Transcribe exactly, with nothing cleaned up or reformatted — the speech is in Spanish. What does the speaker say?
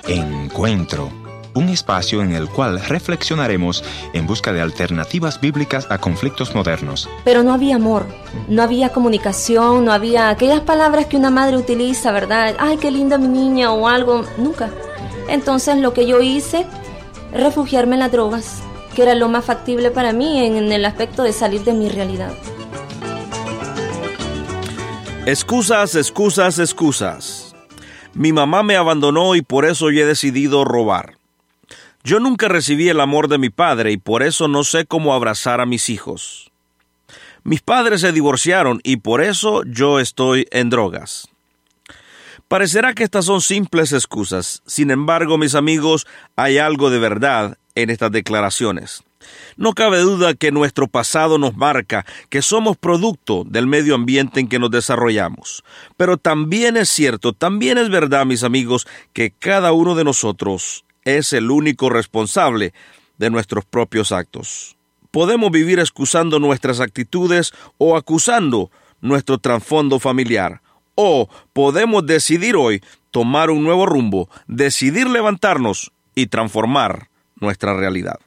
Encuentro, un espacio en el cual reflexionaremos en busca de alternativas bíblicas a conflictos modernos. Pero no había amor, no había comunicación, no había aquellas palabras que una madre utiliza, ¿verdad? Ay, qué linda mi niña o algo, nunca. Entonces lo que yo hice, refugiarme en las drogas, que era lo más factible para mí en el aspecto de salir de mi realidad. Excusas, excusas, excusas. Mi mamá me abandonó y por eso yo he decidido robar. Yo nunca recibí el amor de mi padre y por eso no sé cómo abrazar a mis hijos. Mis padres se divorciaron y por eso yo estoy en drogas. Parecerá que estas son simples excusas. Sin embargo, mis amigos, hay algo de verdad en estas declaraciones. No cabe duda que nuestro pasado nos marca, que somos producto del medio ambiente en que nos desarrollamos. Pero también es cierto, también es verdad, mis amigos, que cada uno de nosotros es el único responsable de nuestros propios actos. Podemos vivir excusando nuestras actitudes o acusando nuestro trasfondo familiar. O podemos decidir hoy tomar un nuevo rumbo, decidir levantarnos y transformar nuestra realidad.